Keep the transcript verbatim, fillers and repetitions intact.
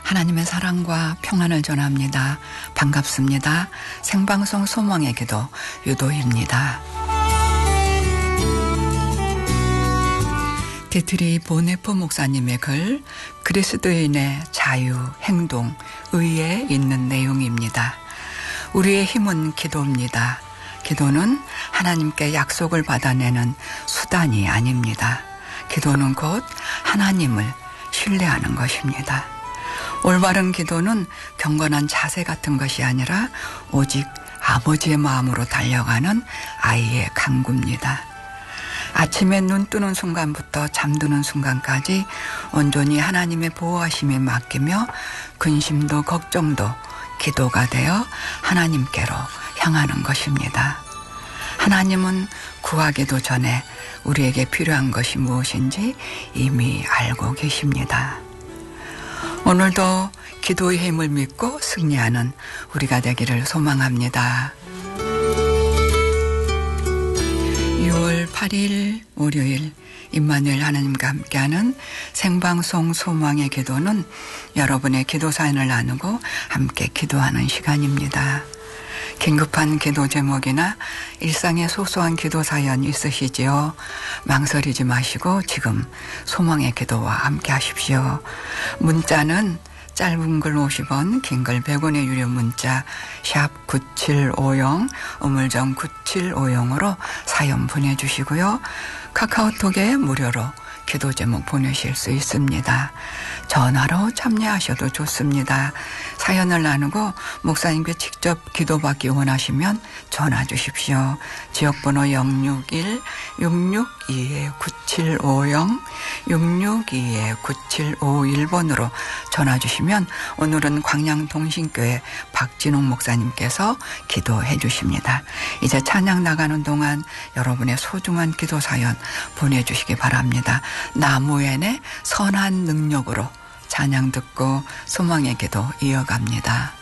하나님의 사랑과 평안을 전합니다. 반갑습니다. 생방송 소망의 기도 유도입니다. 디트리 보네포 목사님의 글 그리스도인의 자유, 행동, 의에 있는 내용입니다. 우리의 힘은 기도입니다. 기도는 하나님께 약속을 받아내는 수단이 아닙니다. 기도는 곧 하나님을 신뢰하는 것입니다. 올바른 기도는 경건한 자세 같은 것이 아니라 오직 아버지의 마음으로 달려가는 아이의 간구입니다. 아침에 눈 뜨는 순간부터 잠드는 순간까지 온전히 하나님의 보호하심에 맡기며 근심도 걱정도 기도가 되어 하나님께로 향하는 것입니다. 하나님은 구하기도 전에 우리에게 필요한 것이 무엇인지 이미 알고 계십니다. 오늘도 기도의 힘을 믿고 승리하는 우리가 되기를 소망합니다. 유월 팔일 월요일 임마누엘 하나님과 함께하는 생방송 소망의 기도는 여러분의 기도 사연을 나누고 함께 기도하는 시간입니다. 긴급한 기도 제목이나 일상의 소소한 기도 사연 있으시지요? 망설이지 마시고 지금 소망의 기도와 함께 하십시오. 문자는 짧은 글 오십 원, 긴 글 백 원의 유료 문자 샵 구칠오공, 우물정 구칠오공으로 사연 보내주시고요. 카카오톡에 무료로 기도 제목 보내실 수 있습니다. 전화로 참여하셔도 좋습니다. 사연을 나누고 목사님께 직접 기도받기 원하시면 전화 주십시오. 지역번호 영육일 육육이 구칠오공, 육육이 구칠오일 번으로 전화 주시면 오늘은 광양동신교회 박진홍 목사님께서 기도해 주십니다. 이제 찬양 나가는 동안 여러분의 소중한 기도 사연 보내주시기 바랍니다. 나무엔의 선한 능력으로 찬양 듣고 소망의 기도 이어갑니다.